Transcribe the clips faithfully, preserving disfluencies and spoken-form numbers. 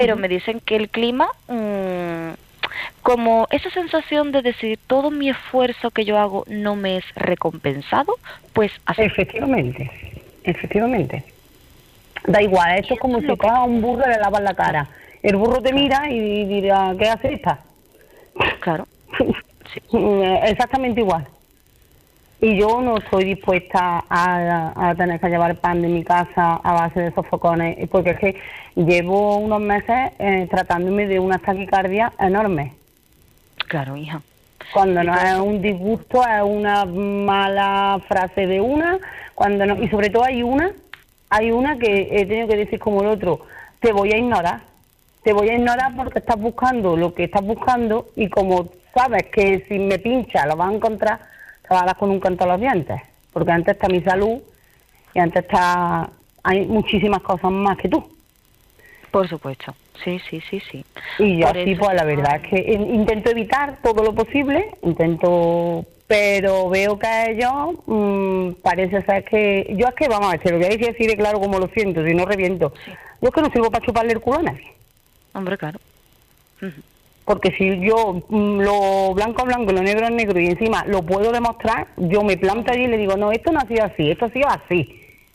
pero me dicen que el clima, mmm, como esa sensación de decir todo mi esfuerzo que yo hago no me es recompensado, pues así. Efectivamente, efectivamente. Da igual, esto es como si cojas a un burro y le lavas la cara. El burro te mira y dirá, ¿qué hace esta? Claro. Sí. Exactamente igual. Y yo no estoy dispuesta a, a tener que llevar pan de mi casa a base de sofocones, porque es que llevo unos meses eh, tratándome de una taquicardia enorme. Claro, hija. Cuando no es un disgusto, es una mala frase de una, cuando no, y sobre todo hay una, hay una que he tenido que decir como el otro, te voy a ignorar, te voy a ignorar porque estás buscando lo que estás buscando y como sabes que si me pincha lo vas a encontrar, te vas a dar con un canto a los dientes, porque antes está mi salud y antes está, hay muchísimas cosas más que tú. Por supuesto, sí, sí, sí, sí. Y yo Por sí, eso, pues la verdad es que intento evitar todo lo posible, intento, pero veo que a ellos mmm, parece ser que, yo es que, vamos a ver, te lo voy a decir así de claro como lo siento, si no reviento, sí. Yo es que no sirvo para chuparle el culo a nadie. Hombre, claro. Uh-huh. Porque si yo mmm, lo blanco es blanco, lo negro es negro y encima lo puedo demostrar, yo me planto allí y le digo, no, esto no ha sido así, esto ha sido así.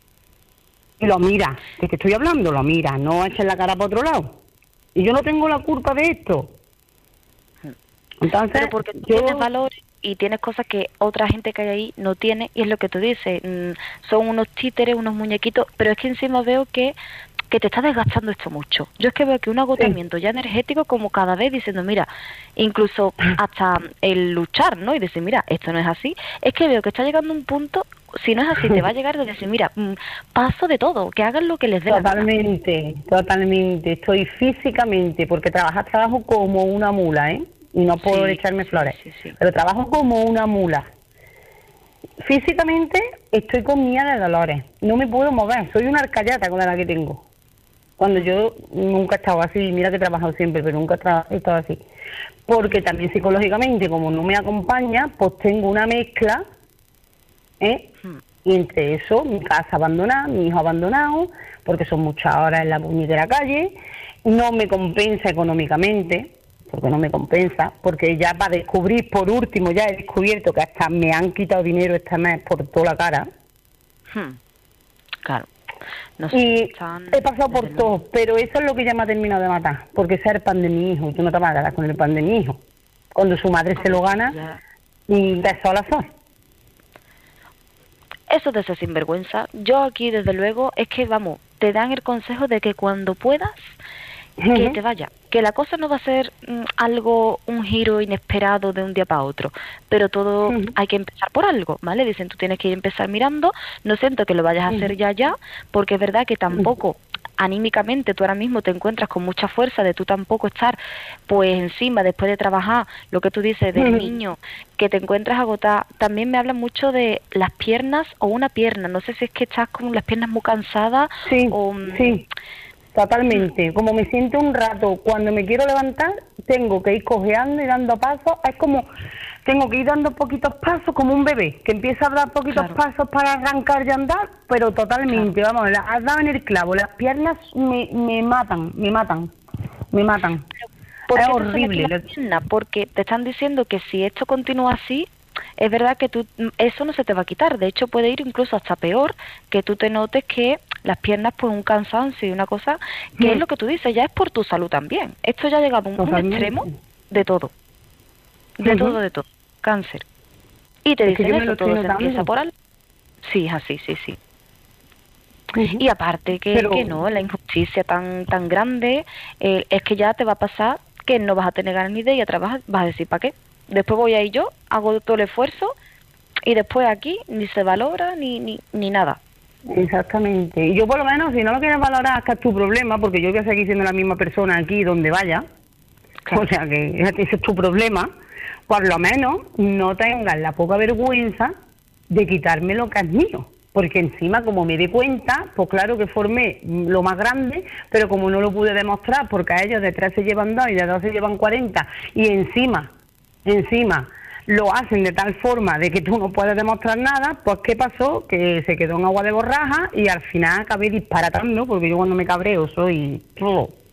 Y lo mira, que te estoy hablando, lo mira, no eches la cara para otro lado. Y yo no tengo la culpa de esto. Entonces, pero porque tú yo... tienes valores y tienes cosas que otra gente que hay ahí no tiene, y es lo que tú dices, mmm, son unos títeres, unos muñequitos, pero es que encima veo que que te está desgastando esto mucho. Yo es que veo que un agotamiento sí. ya energético como cada vez diciendo, mira, incluso hasta el luchar, ¿no? Y decir, mira, esto no es así. Es que veo que está llegando un punto, si no es así, te va a llegar de decir, mira, paso de todo, que hagan lo que les dé la gana. Totalmente, totalmente. Estoy físicamente, porque trabajar trabajo como una mula, ¿eh? Y no puedo sí, echarme flores, sí, sí, sí. pero trabajo como una mula. Físicamente estoy con mía de dolores, no me puedo mover, soy una arcayata con la que tengo. Cuando yo nunca he estado así, mira que he trabajado siempre, pero nunca he estado así. Porque también psicológicamente, como no me acompaña, pues tengo una mezcla, ¿eh? Y entre eso, mi casa abandonada, mi hijo abandonado, porque son muchas horas en la puñetera calle, no me compensa económicamente, porque no me compensa, porque ya para descubrir, por último, ya he descubierto que hasta me han quitado dinero este mes por toda la cara. Hmm. Claro. No sé, y he pasado por todo, pero eso es lo que ya me ha terminado de matar, porque ese es el pan de mi hijo, y tú no te vas a quedar con el pan de mi hijo. Cuando su madre se lo gana, y de sola sola. Eso de ser sinvergüenza, yo aquí desde luego es que, vamos, te dan el consejo de que cuando puedas, que uh-huh. te vaya, que la cosa no va a ser mm, algo, un giro inesperado de un día para otro, pero todo uh-huh. hay que empezar por algo, ¿vale? Dicen, tú tienes que ir a empezar mirando, no siento que lo vayas a uh-huh. hacer ya ya, porque es verdad que tampoco uh-huh. anímicamente tú ahora mismo te encuentras con mucha fuerza de tú tampoco estar pues encima después de trabajar, lo que tú dices del uh-huh. niño, que te encuentras agotada. También me hablan mucho de las piernas o una pierna, no sé si es que estás con las piernas muy cansadas sí, o... Sí. Totalmente, como me siento un rato, cuando me quiero levantar, tengo que ir cojeando y dando pasos, es como, tengo que ir dando poquitos pasos, como un bebé, que empieza a dar poquitos claro. pasos para arrancar y andar, pero totalmente, claro. vamos, has dado en el clavo, las piernas me, me matan, me matan, me matan, es horrible. Pierna, porque te están diciendo que si esto continúa así, es verdad que tú eso no se te va a quitar, de hecho puede ir incluso hasta peor, que tú te notes que las piernas pues un cansancio y una cosa que mm. es lo que tú dices, ya es por tu salud también. Esto ya ha llegado a un, un extremo de todo, de uh-huh. todo, de todo, cáncer. Y te es dicen que eso, todo se notando. Empieza por algo. Sí, así, sí, sí. Uh-huh. Y aparte que, Pero... que no, la injusticia tan tan grande, eh, es que ya te va a pasar que no vas a tener ganas ni de ir a trabajar, vas a decir, ¿para qué? Después voy a ir yo, hago todo el esfuerzo y después aquí ni se valora ni, ni, ni nada. Exactamente. Y yo por lo menos, si no lo quieres valorar, que es tu problema, porque yo voy a seguir siendo la misma persona aquí donde vaya, claro. o sea que ese es tu problema, por lo menos no tengas la poca vergüenza de quitarme lo que es mío. Porque encima, como me di cuenta, pues claro que formé lo más grande, pero como no lo pude demostrar, porque a ellos de tres se llevan dos y de dos se llevan cuarenta, y encima... Encima, lo hacen de tal forma de que tú no puedes demostrar nada, pues ¿qué pasó? Que se quedó en agua de borraja y al final acabé disparatando, porque yo cuando me cabreo soy...